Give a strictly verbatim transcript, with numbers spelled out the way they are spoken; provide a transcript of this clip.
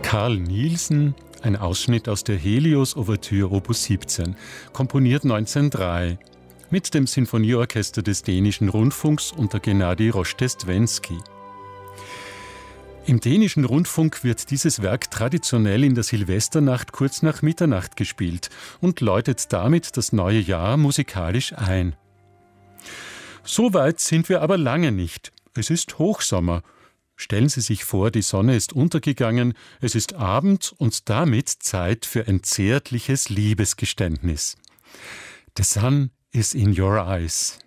Carl Nielsen, ein Ausschnitt aus der Helios-Ouvertüre Opus siebzehn, komponiert neunzehnhundertdrei, mit dem Sinfonieorchester des dänischen Rundfunks unter Gennady Rozhdestvenskij. Im dänischen Rundfunk wird dieses Werk traditionell in der Silvesternacht kurz nach Mitternacht gespielt und läutet damit das neue Jahr musikalisch ein. So weit sind wir aber lange nicht. Es ist Hochsommer. Stellen Sie sich vor, die Sonne ist untergegangen, es ist Abend und damit Zeit für ein zärtliches Liebesgeständnis. The sun is in your eyes.